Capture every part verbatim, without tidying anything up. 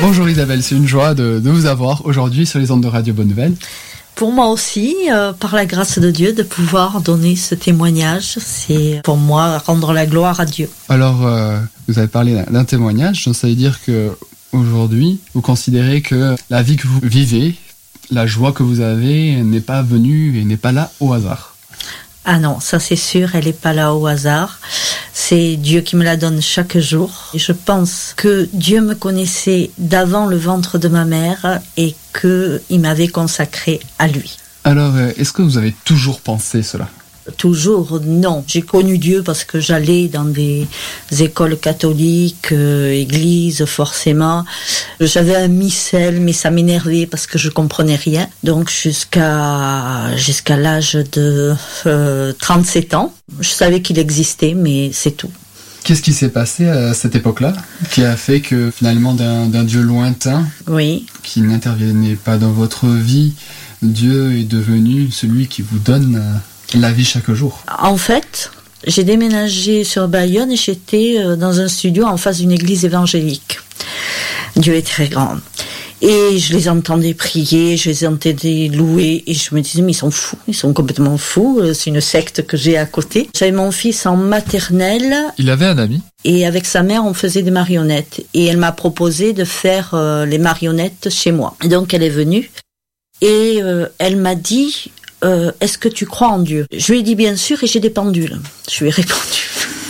Bonjour Isabelle, c'est une joie de, de vous avoir aujourd'hui sur les ondes de Radio Bonne Nouvelle. Pour moi aussi, euh, par la grâce de Dieu, de pouvoir donner ce témoignage, c'est pour moi rendre la gloire à Dieu. Alors, euh, vous avez parlé d'un témoignage, donc ça veut dire que aujourd'hui, vous considérez que la vie que vous vivez, la joie que vous avez n'est pas venue et n'est pas là au hasard. Ah non, ça c'est sûr, elle n'est pas là au hasard. C'est Dieu qui me la donne chaque jour. Et je pense que Dieu me connaissait d'avant le ventre de ma mère et qu'il m'avait consacré à lui. Alors, est-ce que vous avez toujours pensé cela ? Toujours, non. J'ai connu Dieu parce que j'allais dans des écoles catholiques, euh, églises, forcément. J'avais un missel, mais ça m'énervait parce que je comprenais rien. Donc jusqu'à jusqu'à l'âge de euh, trente-sept ans, je savais qu'il existait, mais c'est tout. Qu'est-ce qui s'est passé à cette époque-là qui a fait que finalement d'un, d'un Dieu lointain, oui, qui n'intervenait pas dans votre vie, Dieu est devenu celui qui vous donne la vie chaque jour? En fait, j'ai déménagé sur Bayonne et j'étais dans un studio en face d'une église évangélique. Dieu est très grand. Et je les entendais prier, je les entendais louer et je me disais, mais ils sont fous, ils sont complètement fous, c'est une secte que j'ai à côté. J'avais mon fils en maternelle. Il avait un ami. Et avec sa mère, on faisait des marionnettes. Et elle m'a proposé de faire euh, les marionnettes chez moi. Et donc elle est venue et euh, elle m'a dit... Euh, est-ce que tu crois en Dieu? Je lui ai dit bien sûr et j'ai des pendules. Je lui ai répondu.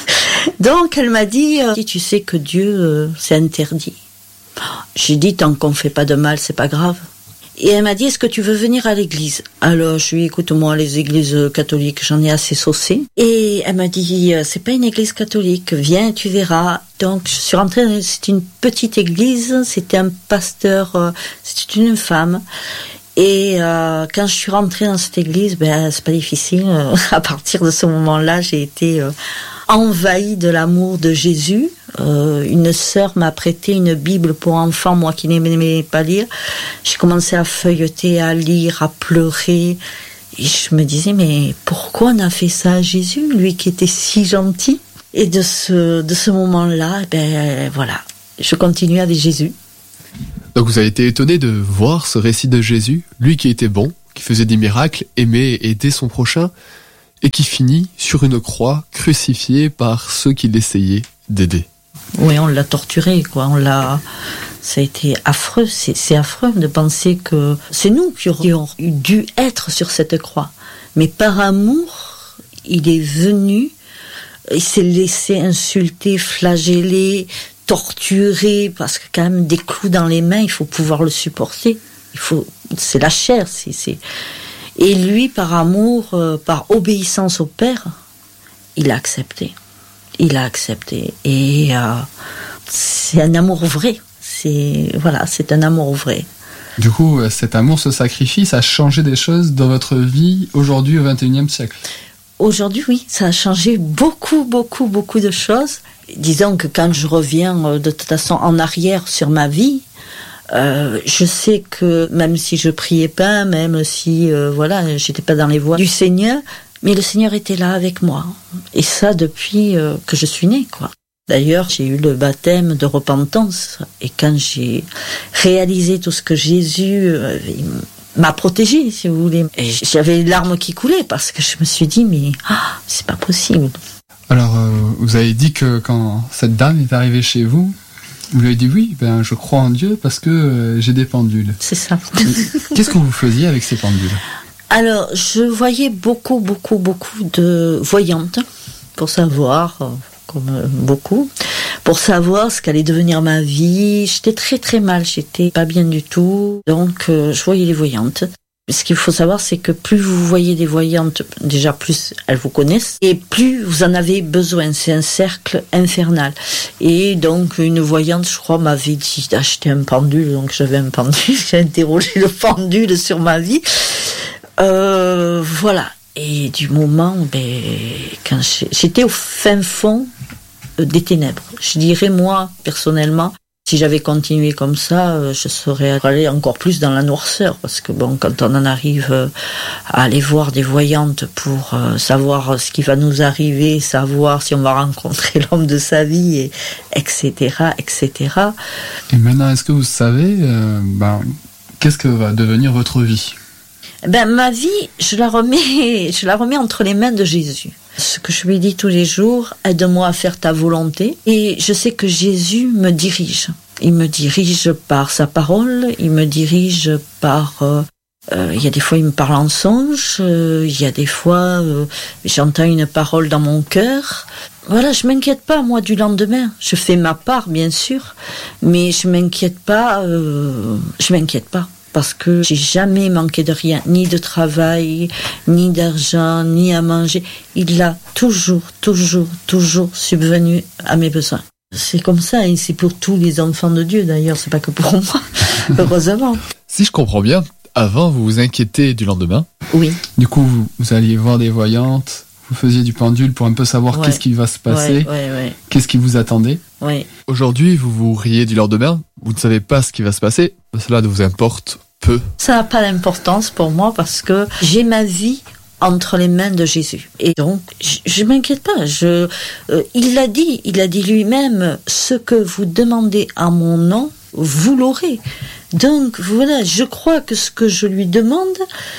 Donc elle m'a dit, euh, tu sais que Dieu euh, c'est interdit. J'ai dit tant qu'on fait pas de mal c'est pas grave. Et elle m'a dit est-ce que tu veux venir à l'église? Alors je lui ai dit écoute-moi les églises catholiques j'en ai assez saucé. Et elle m'a dit c'est pas une église catholique, viens tu verras. Donc je suis rentrée, c'était une petite église, c'était un pasteur, euh, c'était une femme. Et euh, quand je suis rentrée dans cette église, ben c'est pas difficile. Euh, à partir de ce moment-là, j'ai été euh, envahie de l'amour de Jésus. Euh, une sœur m'a prêté une Bible pour enfants, moi qui n'aimais pas lire. J'ai commencé à feuilleter, à lire, à pleurer. Et je me disais, mais pourquoi on a fait ça à Jésus, lui qui était si gentil? Et de ce de ce moment-là, ben voilà, je continue avec Jésus. Donc vous avez été étonné de voir ce récit de Jésus, lui qui était bon, qui faisait des miracles, aimait et aidait son prochain, et qui finit sur une croix crucifié par ceux qui l'essayaient d'aider. Oui, on l'a torturé, quoi. On l'a. Ça a été affreux. C'est, c'est affreux de penser que c'est nous qui aurions dû être sur cette croix. Mais par amour, il est venu, il s'est laissé insulter, flageller, torturé, parce que quand même des clous dans les mains, il faut pouvoir le supporter. Il faut, c'est la chair, c'est, c'est. Et lui, par amour, euh, par obéissance au Père, il a accepté. Il a accepté. Et euh, c'est un amour vrai. C'est voilà, c'est un amour vrai. Du coup, cet amour, ce sacrifice a changé des choses dans votre vie aujourd'hui au vingt et unième siècle. Aujourd'hui, oui, ça a changé beaucoup, beaucoup, beaucoup de choses. Disons que quand je reviens de toute façon en arrière sur ma vie, euh, je sais que même si je priais pas, même si euh, voilà, j'étais pas dans les voies du Seigneur, mais le Seigneur était là avec moi. Et ça depuis euh, que je suis née, quoi. D'ailleurs, j'ai eu le baptême de repentance. Et quand j'ai réalisé tout ce que Jésus euh, m'a protégée, si vous voulez, et j'avais les larmes qui coulaient parce que je me suis dit, mais ah, c'est pas possible. Alors, euh, vous avez dit que quand cette dame est arrivée chez vous, vous lui avez dit oui, ben je crois en Dieu parce que euh, j'ai des pendules. C'est ça. Qu'est-ce que vous faisiez avec ces pendules? Alors, je voyais beaucoup, beaucoup, beaucoup de voyantes pour savoir, comme beaucoup, pour savoir ce qu'allait devenir ma vie. J'étais très, très mal, j'étais pas bien du tout. Donc, euh, je voyais les voyantes. Ce qu'il faut savoir, c'est que plus vous voyez des voyantes, déjà plus elles vous connaissent, et plus vous en avez besoin. C'est un cercle infernal. Et donc, une voyante, je crois, m'avait dit d'acheter un pendule. Donc, j'avais un pendule. J'ai interrogé le pendule sur ma vie. Euh, voilà. Et du moment, ben, quand j'étais au fin fond des ténèbres, je dirais, moi, personnellement, Si j'avais continué comme ça, je serais allée encore plus dans la noirceur, parce que bon, quand on en arrive à aller voir des voyantes pour savoir ce qui va nous arriver, savoir si on va rencontrer l'homme de sa vie, et, etc., et cetera. Et maintenant, est-ce que vous savez, euh, ben, qu'est-ce que va devenir votre vie ? Ben, ma vie, je la remets, je la remets entre les mains de Jésus. Ce que je lui dis tous les jours, aide-moi à faire ta volonté. Et je sais que Jésus me dirige. Il me dirige par sa parole, il me dirige par... Euh, euh, il y a des fois, il me parle en songe, euh, il y a des fois, euh, j'entends une parole dans mon cœur. Voilà, je m'inquiète pas, moi, du lendemain. Je fais ma part, bien sûr, mais je m'inquiète pas, euh, je m'inquiète pas. Parce que j'ai jamais manqué de rien, ni de travail, ni d'argent, ni à manger. Il a toujours, toujours, toujours subvenu à mes besoins. C'est comme ça, et c'est pour tous les enfants de Dieu d'ailleurs, c'est pas que pour moi, heureusement. Si je comprends bien, avant vous vous inquiétez du lendemain. Oui. Du coup, vous, vous alliez voir des voyantes, vous faisiez du pendule pour un peu savoir ouais. qu'est-ce qui va se passer, ouais, ouais, ouais. qu'est-ce qui vous attendait. Ouais. Aujourd'hui, vous vous riez du lendemain, vous ne savez pas ce qui va se passer, cela ne vous importe peu. Ça n'a pas d'importance pour moi parce que j'ai ma vie entre les mains de Jésus. Et donc, je, je m'inquiète pas. Je, euh, il l'a dit, il a dit lui-même, ce que vous demandez à mon nom, vous l'aurez. Donc, voilà, je crois que ce que je lui demande,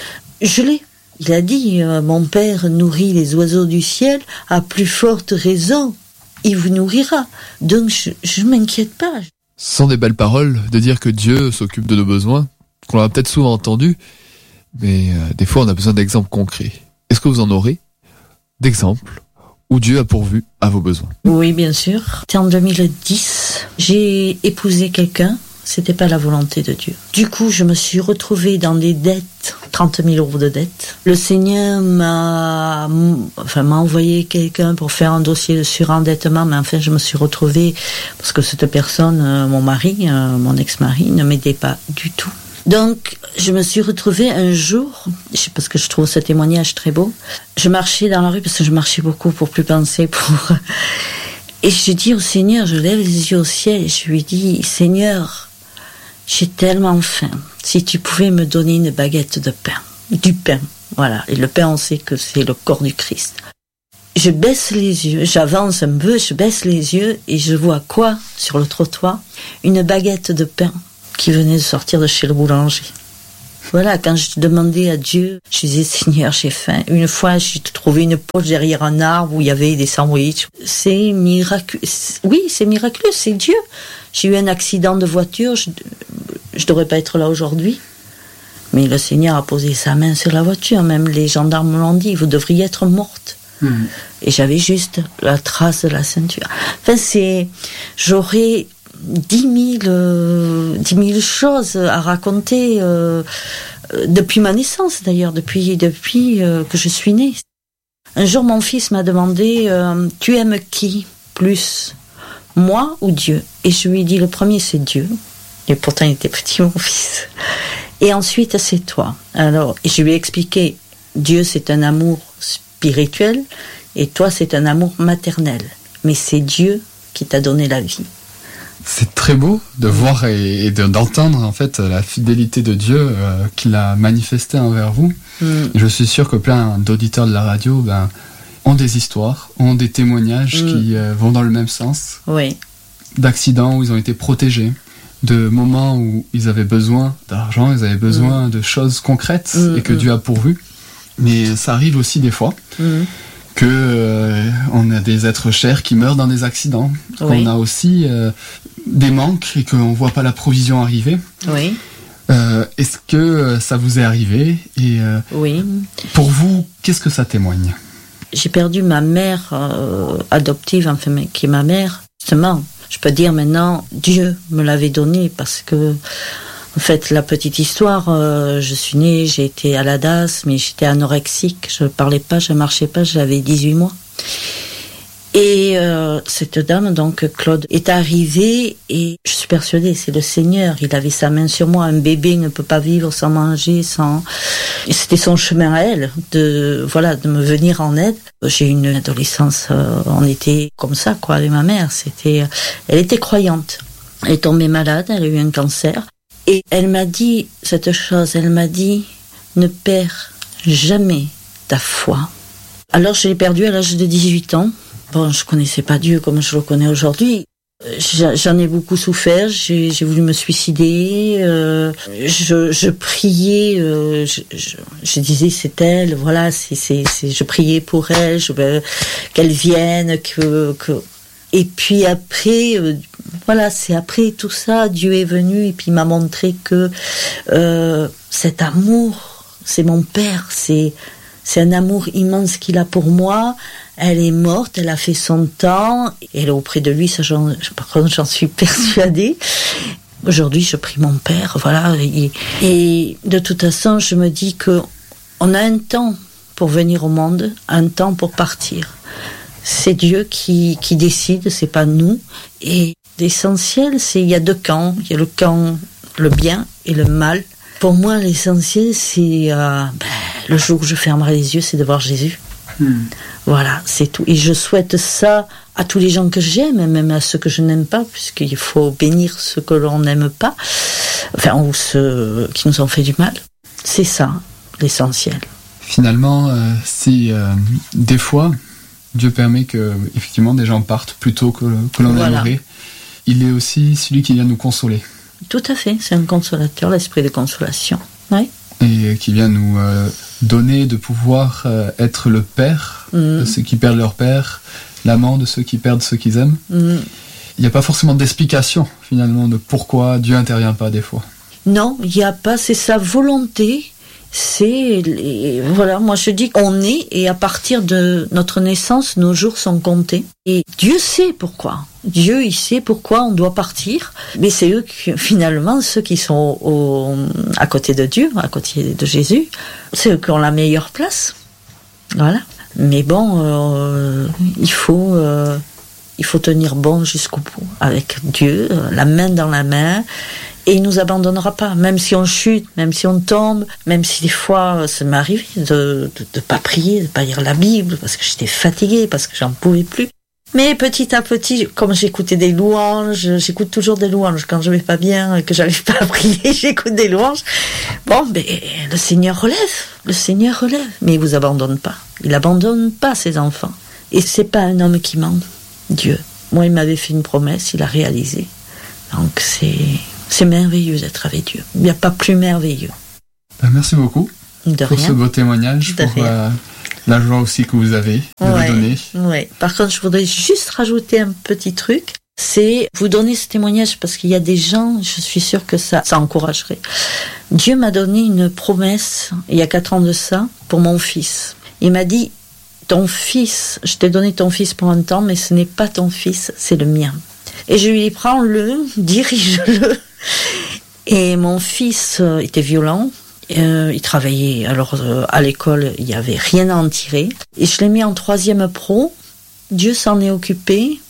je l'ai. Il a dit, euh, mon Père nourrit les oiseaux du ciel, à plus forte raison, il vous nourrira. Donc, je ne m'inquiète pas. Ce sont des belles paroles de dire que Dieu s'occupe de nos besoins, qu'on a peut-être souvent entendu, mais euh, des fois on a besoin d'exemples concrets. Est-ce que vous en aurez d'exemples où Dieu a pourvu à vos besoins ? Oui, bien sûr. C'était en deux mille dix. J'ai épousé quelqu'un, c'était pas la volonté de Dieu. Du coup, je me suis retrouvée dans des dettes, trente mille euros de dettes. Le Seigneur m'a, enfin, m'a envoyé quelqu'un pour faire un dossier de surendettement, mais enfin, je me suis retrouvée, parce que cette personne, euh, mon mari, euh, mon ex-mari, ne m'aidait pas du tout. Donc, je me suis retrouvée un jour, parce que je trouve ce témoignage très beau, je marchais dans la rue, parce que je marchais beaucoup pour plus penser, pour... Et je dis au Seigneur, je lève les yeux au ciel, et je lui dis, Seigneur, j'ai tellement faim, si tu pouvais me donner une baguette de pain, du pain, voilà, et le pain, on sait que c'est le corps du Christ. Je baisse les yeux, j'avance un peu, je baisse les yeux, et je vois quoi, sur le trottoir ? Une baguette de pain qui venait de sortir de chez le boulanger. Voilà, quand je demandais à Dieu, je disais, Seigneur, j'ai faim. Une fois, j'ai trouvé une poche derrière un arbre où il y avait des sandwichs. C'est miraculeux. Oui, c'est miraculeux, c'est Dieu. J'ai eu un accident de voiture, je ne devrais pas être là aujourd'hui. Mais le Seigneur a posé sa main sur la voiture, même les gendarmes l'ont dit, vous devriez être morte. Mmh. Et j'avais juste la trace de la ceinture. Enfin, c'est... J'aurais... Dix mille, euh, dix mille choses à raconter euh, depuis ma naissance d'ailleurs, depuis, depuis euh, que je suis née. Un jour mon fils m'a demandé euh, tu aimes qui plus, moi ou Dieu? Et je lui ai dit le premier c'est Dieu, et pourtant il était petit mon fils, et ensuite c'est toi. Alors, et je lui ai expliqué, Dieu c'est un amour spirituel et toi c'est un amour maternel, mais c'est Dieu qui t'a donné la vie. C'est très beau de voir et, et de, d'entendre en fait la fidélité de Dieu euh, qu'il a manifestée envers vous. Mm. Je suis sûr que plein d'auditeurs de la radio ben, ont des histoires, ont des témoignages mm. qui euh, vont dans le même sens. Oui. D'accidents où ils ont été protégés, de moments où ils avaient besoin d'argent, ils avaient besoin mm. de choses concrètes mm. et que mm. Dieu a pourvu. Mais ça arrive aussi des fois. Mm. que euh, on a des êtres chers qui meurent dans des accidents. Oui. On a aussi euh, des manques et qu'on voit pas la provision arriver. Oui. Euh, est-ce que ça vous est arrivé et euh, oui. Pour vous, qu'est-ce que ça témoigne ? J'ai perdu ma mère euh, adoptive, enfin qui est ma mère. Justement, je peux dire maintenant, Dieu me l'avait donnée parce que. En fait, la petite histoire, euh, je suis née, j'ai été à la D A S, mais j'étais anorexique, je ne parlais pas, je ne marchais pas, j'avais dix-huit mois. Et euh, cette dame, donc Claude, est arrivée et je suis persuadée, c'est le Seigneur, il avait sa main sur moi, un bébé ne peut pas vivre sans manger, sans... Et c'était son chemin à elle, de, voilà, de me venir en aide. J'ai eu une adolescence, euh, on était comme ça, quoi, avec ma mère, c'était... Elle était croyante. Elle est tombée malade, elle a eu un cancer. Et elle m'a dit cette chose, elle m'a dit, ne perds jamais ta foi. Alors je l'ai perdue à l'âge de dix-huit ans. Bon, je connaissais pas Dieu comme je le connais aujourd'hui. J'en ai beaucoup souffert, j'ai, j'ai voulu me suicider, euh, je, je priais, euh, je, je, je disais c'est elle, voilà, c'est, c'est, c'est, je priais pour elle, je veux qu'elle vienne, que, que... Et puis après, euh, voilà, c'est après tout ça, Dieu est venu et puis il m'a montré que euh, cet amour, c'est mon père, c'est, c'est un amour immense qu'il a pour moi. Elle est morte, elle a fait son temps, elle est auprès de lui, ça j'en, par contre j'en suis persuadée. Aujourd'hui je prie mon père, voilà, et, et de toute façon je me dis que on a un temps pour venir au monde, un temps pour partir. C'est Dieu qui, qui décide, c'est pas nous. Et l'essentiel, c'est il y a deux camps, il y a le camp le bien et le mal. Pour moi l'essentiel c'est euh, ben, le jour où je fermerai les yeux, c'est de voir Jésus. Hmm. Voilà, c'est tout. Et je souhaite ça à tous les gens que j'aime, et même à ceux que je n'aime pas, puisqu'il faut bénir ceux que l'on n'aime pas, enfin, ou ceux qui nous ont fait du mal. C'est ça, l'essentiel. Finalement, euh, si euh, des fois, Dieu permet que, effectivement, des gens partent plus tôt que, que l'on voilà. aimerait, il est aussi celui qui vient nous consoler. Tout à fait, c'est un consolateur, l'esprit de consolation. Oui. Et qui vient nous euh, donner de pouvoir euh, être le père mmh. de ceux qui perdent leur père, l'amant de ceux qui perdent ceux qu'ils aiment. Mmh. Il n'y a pas forcément d'explication finalement de pourquoi Dieu n'intervient pas des fois. Non, il n'y a pas, c'est sa volonté. C'est les, voilà, moi je dis qu'on est et à partir de notre naissance, nos jours sont comptés. Et Dieu sait pourquoi. Dieu, il sait pourquoi on doit partir. Mais c'est eux qui, finalement, ceux qui sont au, à côté de Dieu, à côté de Jésus, c'est eux qui ont la meilleure place. Voilà. Mais bon, euh, il faut, euh, il faut tenir bon jusqu'au bout avec Dieu, la main dans la main. Et il nous abandonnera pas, même si on chute, même si on tombe, même si des fois ça m'est arrivé de ne pas prier, de pas lire la Bible, parce que j'étais fatiguée, parce que j'en pouvais plus. Mais petit à petit, comme j'écoutais des louanges, j'écoute toujours des louanges. Quand je vais pas bien et que j'arrive pas à prier, j'écoute des louanges. Bon, ben, le Seigneur relève, le Seigneur relève. Mais il vous abandonne pas. Il abandonne pas ses enfants. Et c'est pas un homme qui ment, Dieu. Moi, il m'avait fait une promesse, il a réalisé. Donc c'est... C'est merveilleux d'être avec Dieu. Il n'y a pas plus merveilleux. Ben, merci beaucoup de pour rien. ce beau témoignage, de pour euh, la joie aussi que vous avez de ouais, le donner. Ouais. Par contre, je voudrais juste rajouter un petit truc. C'est vous donner ce témoignage parce qu'il y a des gens, je suis sûre que ça, ça encouragerait. Dieu m'a donné une promesse, il y a quatre ans de ça, pour mon fils. Il m'a dit, ton fils, je t'ai donné ton fils pour un temps, mais ce n'est pas ton fils, c'est le mien. Et je lui ai dit, prends-le, dirige-le. Et mon fils euh, était violent, euh, il travaillait, alors euh, à l'école, il n'y avait rien à en tirer. Et je l'ai mis en troisième pro, Dieu s'en est occupé.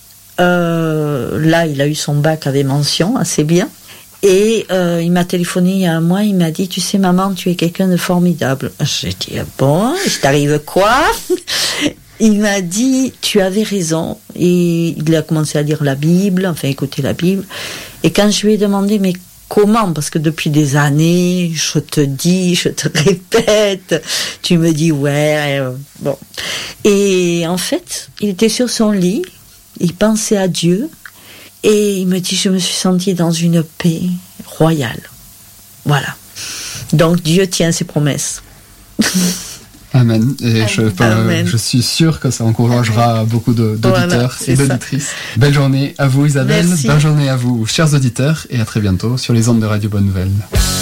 Euh, là, il a eu son bac avec mention, assez bien. Et euh, il m'a téléphoné il y a un mois, il m'a dit, tu sais maman, tu es quelqu'un de formidable. J'ai dit, bon, il t'arrive quoi ? Il m'a dit, tu avais raison. Et il a commencé à lire la Bible, enfin écouter la Bible. Et quand je lui ai demandé, mais comment ? Parce que depuis des années, je te dis, je te répète, tu me dis, ouais, euh, bon. Et en fait, il était sur son lit, il pensait à Dieu, et il me dit, je me suis sentie dans une paix royale. Voilà. Donc Dieu tient ses promesses. Amen. Et je, Amen. je suis sûr que ça encouragera Amen. beaucoup de, d'auditeurs voilà, et d'auditrices. Ça. Belle journée à vous Isabelle, Merci. Belle journée à vous chers auditeurs et à très bientôt sur les ondes de Radio Bonne Nouvelle.